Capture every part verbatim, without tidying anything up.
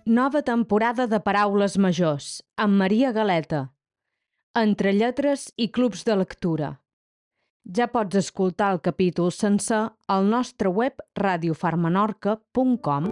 Nova temporada de Paraules Majors, amb Maria Galeta. Entre lletres i clubs de lectura. Ja pots escoltar el capítol sencer al nostre web radio far menorca punt com.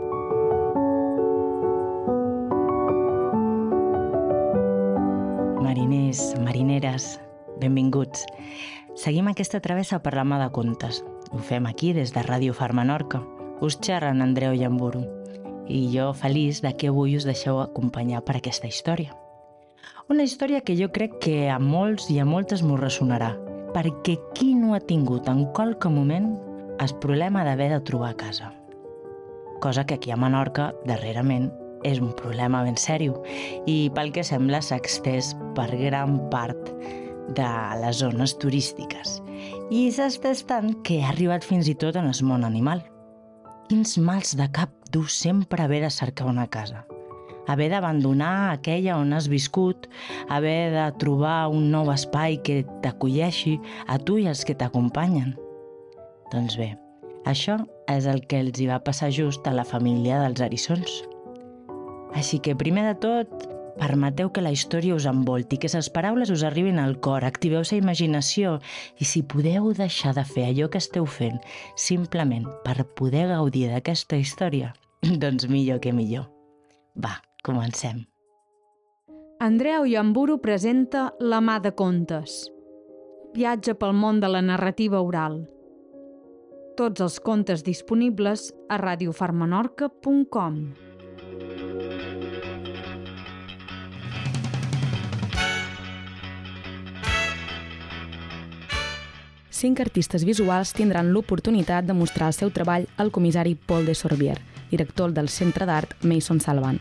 Mariners, marineres, benvinguts. Seguim aquesta travessa per la mà de contes. Ho fem aquí des de Ràdio Far Menorca. Us xerren Andreu Llamburu. I jo feliç de que avui us deixeu acompanyar per aquesta història. Una història que jo crec que a molts i a moltes m'ho ressonarà, perquè qui no ha tingut en qualque moment el problema d'haver de trobar casa? Cosa que aquí a Menorca, darrerament, és un problema ben sèrio i pel que sembla s'ha estès per gran part de les zones turístiques. I s'ha estès tant que ha arribat fins i tot en el món animal. Quins mals de cap du sempre haver de cercar una casa. Haver d'abandonar aquella on has viscut, haver de trobar un nou espai que t'acolleixi a tu i als que t'acompanyen. Doncs bé, això és el que els hi va passar just a la família dels eriçons. Així que, primer de tot, permeteu que la història us envolti, que les paraules us arribin al cor, activeu la imaginació i si podeu deixar de fer allò que esteu fent simplement per poder gaudir d'aquesta història, doncs millor que millor. Va, comencem. Andreu Llamburu presenta La mà de contes. Viatge pel món de la narrativa oral. Tots els contes disponibles a radio far menorca punt com. Cinc artistes visuals tindran l'oportunitat de mostrar el seu treball al comissari Paul de Sorbier, director del Centre d'Art Mason Salvan.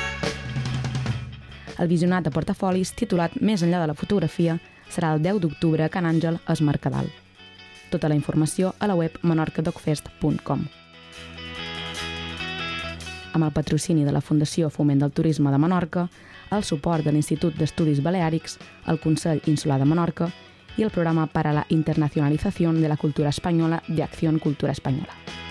El visionat de portafolis, titulat Més enllà de la fotografia, serà el deu d'octubre a Can Àngel, a Es Mercadal. Tota la informació a la web menorca doc fest punt com. Amb el patrocini de la Fundació Foment del Turisme de Menorca, el suport de l'Institut d'Estudis Baleàrics, el Consell Insular de Menorca i el programa para la internacionalización de la cultura española de Acción Cultura Española.